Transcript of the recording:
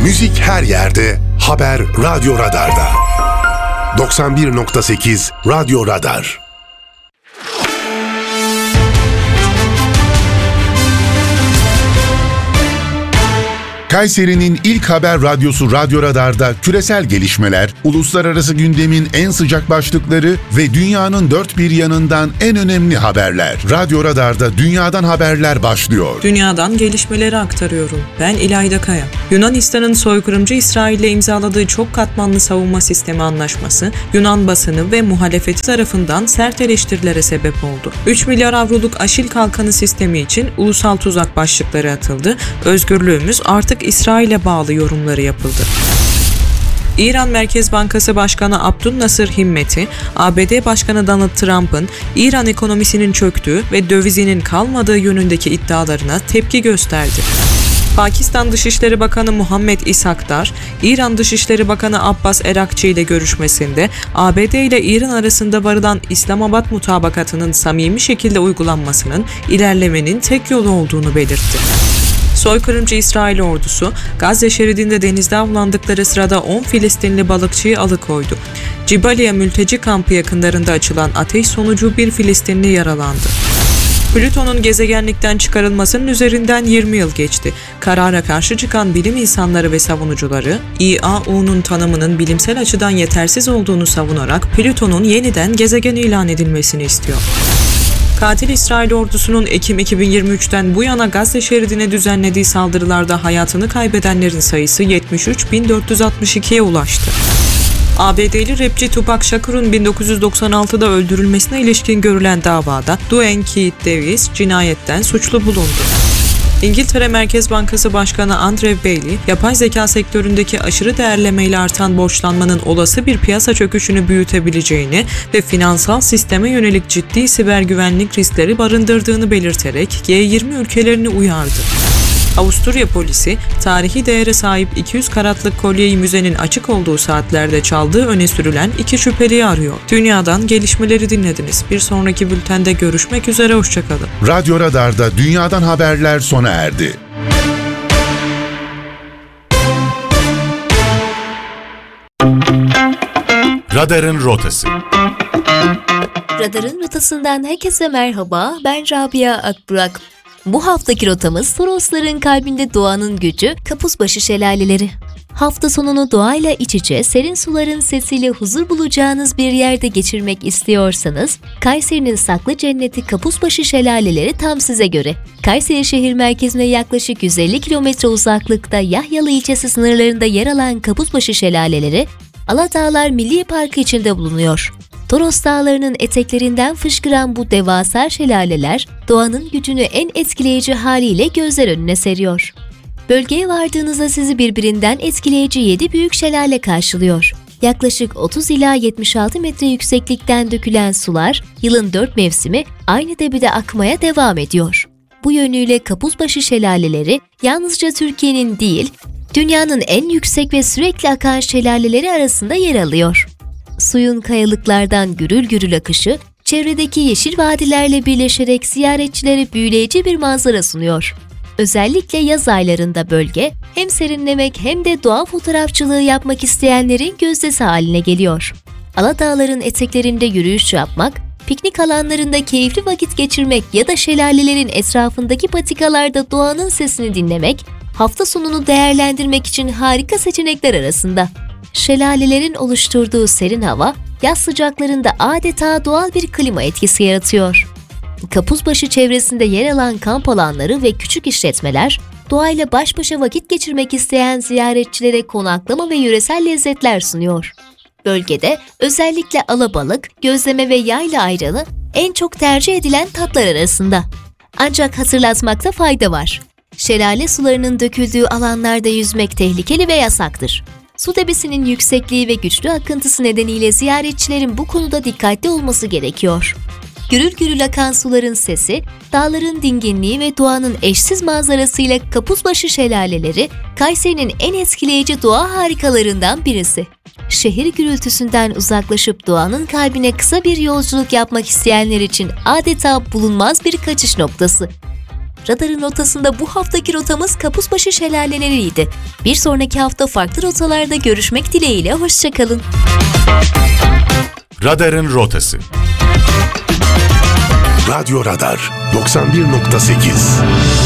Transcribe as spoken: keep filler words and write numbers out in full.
Müzik her yerde, haber Radyo Radar'da. doksan bir nokta sekiz Radyo Radar. Kayseri'nin ilk haber radyosu Radyo Radar'da küresel gelişmeler, uluslararası gündemin en sıcak başlıkları ve dünyanın dört bir yanından en önemli haberler. Radyo Radar'da dünyadan haberler başlıyor. Dünyadan gelişmeleri aktarıyorum. Ben İlayda Kaya. Yunanistan'ın soykırımcı İsrail'le imzaladığı çok katmanlı savunma sistemi anlaşması, Yunan basını ve muhalefeti tarafından sert eleştirilere sebep oldu. üç milyar avroluk Aşil Kalkanı sistemi için ulusal tuzak başlıkları atıldı. Özgürlüğümüz artık İsrail'e bağlı yorumları yapıldı. İran Merkez Bankası Başkanı Abdülnasır Himmet'i, A B D Başkanı Donald Trump'ın İran ekonomisinin çöktüğü ve dövizinin kalmadığı yönündeki iddialarına tepki gösterdi. Pakistan Dışişleri Bakanı Muhammed İshakdar, İran Dışişleri Bakanı Abbas Erakçi ile görüşmesinde A B D ile İran arasında varılan İslamabad mutabakatının samimi şekilde uygulanmasının ilerlemenin tek yolu olduğunu belirtti. Soykırımcı İsrail ordusu, Gazze şeridinde denizde avlandıkları sırada on Filistinli balıkçıyı alıkoydu. Cibaliye mülteci kampı yakınlarında açılan ateş sonucu bir Filistinli yaralandı. Plüton'un gezegenlikten çıkarılmasının üzerinden yirmi yıl geçti. Karara karşı çıkan bilim insanları ve savunucuları, İ A U'nun tanımının bilimsel açıdan yetersiz olduğunu savunarak Plüton'un yeniden gezegen ilan edilmesini istiyor. Katil İsrail ordusunun Ekim iki bin yirmi üçten bu yana Gazze şeridine düzenlediği saldırılarda hayatını kaybedenlerin sayısı yetmiş üç bin dört yüz altmış ikiye ulaştı. A B D'li rapçi Tupac Shakur'un bin dokuz yüz doksan altıda öldürülmesine ilişkin görülen davada Dwayne Keith Davis cinayetten suçlu bulundu. İngiltere Merkez Bankası Başkanı Andrew Bailey, yapay zeka sektöründeki aşırı değerlemeyle artan borçlanmanın olası bir piyasa çöküşünü büyütebileceğini ve finansal sisteme yönelik ciddi siber güvenlik riskleri barındırdığını belirterek G yirmi ülkelerini uyardı. Avusturya polisi, tarihi değere sahip iki yüz karatlık kolyeyi müzenin açık olduğu saatlerde çaldığı öne sürülen iki şüpheliyi arıyor. Dünyadan gelişmeleri dinlediniz. Bir sonraki bültende görüşmek üzere, hoşçakalın. Radyo Radar'da dünyadan haberler sona erdi. Radarın rotası. Radarın rotasından herkese merhaba. Ben Rabia Akburak. Bu haftaki rotamız Torosların kalbinde doğanın gücü, Kapuzbaşı Şelaleleri. Hafta sonunu doğayla iç içe, serin suların sesiyle huzur bulacağınız bir yerde geçirmek istiyorsanız, Kayseri'nin saklı cenneti Kapuzbaşı Şelaleleri tam size göre. Kayseri şehir merkezine yaklaşık yüz elli kilometre uzaklıkta Yahyalı ilçesi sınırlarında yer alan Kapuzbaşı Şelaleleri, Aladağlar Milli Parkı içinde bulunuyor. Toros Dağları'nın eteklerinden fışkıran bu devasa şelaleler, doğanın gücünü en etkileyici haliyle gözler önüne seriyor. Bölgeye vardığınızda sizi birbirinden etkileyici yedi büyük şelale karşılıyor. Yaklaşık otuz ila yetmiş altı metre yükseklikten dökülen sular, yılın dört mevsimi aynı debide akmaya devam ediyor. Bu yönüyle Kapuzbaşı Şelaleleri, yalnızca Türkiye'nin değil, dünyanın en yüksek ve sürekli akan şelaleleri arasında yer alıyor. Suyun kayalıklardan gürül gürül akışı, çevredeki yeşil vadilerle birleşerek ziyaretçilere büyüleyici bir manzara sunuyor. Özellikle yaz aylarında bölge, hem serinlemek hem de doğa fotoğrafçılığı yapmak isteyenlerin gözdesi haline geliyor. Aladağların eteklerinde yürüyüş yapmak, piknik alanlarında keyifli vakit geçirmek ya da şelalelerin etrafındaki patikalarda doğanın sesini dinlemek, hafta sonunu değerlendirmek için harika seçenekler arasında. Şelalelerin oluşturduğu serin hava, yaz sıcaklarında adeta doğal bir klima etkisi yaratıyor. Kapuzbaşı çevresinde yer alan kamp alanları ve küçük işletmeler, doğayla baş başa vakit geçirmek isteyen ziyaretçilere konaklama ve yöresel lezzetler sunuyor. Bölgede özellikle alabalık, gözleme ve yayla ayranı en çok tercih edilen tatlar arasında. Ancak hatırlatmakta fayda var. Şelale sularının döküldüğü alanlarda yüzmek tehlikeli ve yasaktır. Su debisinin yüksekliği ve güçlü akıntısı nedeniyle ziyaretçilerin bu konuda dikkatli olması gerekiyor. Gürül gürül akan suların sesi, dağların dinginliği ve doğanın eşsiz manzarasıyla Kapuzbaşı Şelaleleri, Kayseri'nin en etkileyici doğa harikalarından birisi. Şehir gürültüsünden uzaklaşıp doğanın kalbine kısa bir yolculuk yapmak isteyenler için adeta bulunmaz bir kaçış noktası. Radarın rotasında bu haftaki rotamız Kapuzbaşı Şelaleleriydi. Bir sonraki hafta farklı rotalarda görüşmek dileğiyle, hoşçakalın. Radarın rotası. Radyo Radar doksan bir nokta sekiz